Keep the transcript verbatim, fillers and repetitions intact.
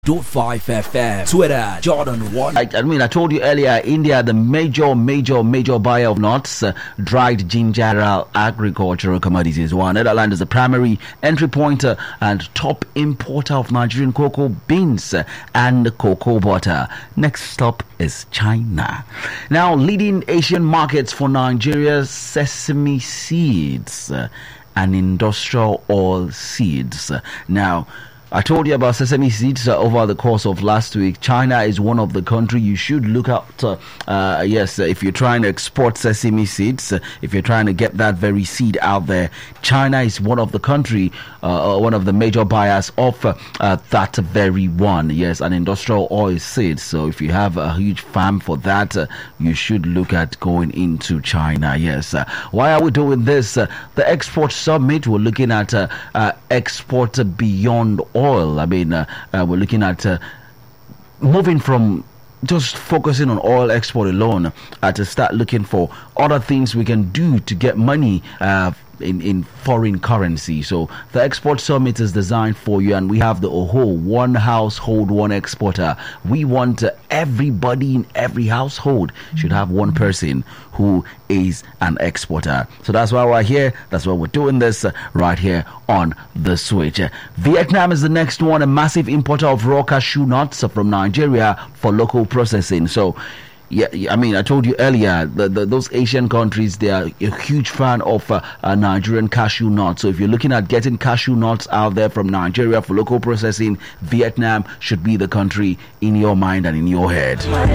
five F M, Twitter, Jordan one. I, I mean, I told you earlier, India, the major, major, major buyer of nuts, uh, dried ginger, agricultural commodities. While Netherlands is the primary entry point uh, and top importer of Nigerian cocoa beans uh, and cocoa butter. Next stop is China. Now, leading Asian markets for Nigeria, sesame seeds uh, and industrial oil seeds. Now, I told you about sesame seeds uh, over the course of last week. China is one of the countries you should look at. Uh, uh, yes, uh, if you're trying to export sesame seeds, uh, if you're trying to get that very seed out there, China is one of the country, uh, one of the major buyers of uh, uh, that very one. Yes, an industrial oil seed. So if you have a huge farm for that, uh, you should look at going into China. Yes. Uh, why are we doing this? Uh, the Export Summit, we're looking at uh, uh, export beyond oil. Oil. I mean, uh, uh, we're looking at uh, moving from just focusing on oil export alone uh, to start looking for other things we can do to get money uh, in, in foreign currency. So the Export Summit is designed for you, and we have the OHO, one household, one exporter. We want uh, everybody in every household should have one person who is an exporter. So that's why we're here. That's why we're doing this uh, right here on The Switch. Uh, Vietnam is the next one, a massive importer of raw cashew nuts uh, from Nigeria for local processing. So yeah, I mean, I told you earlier, the, the, those Asian countries, they are a huge fan of uh, uh, Nigerian cashew nuts. So if you're looking at getting cashew nuts out there from Nigeria for local processing, Vietnam should be the country in your mind and in your head.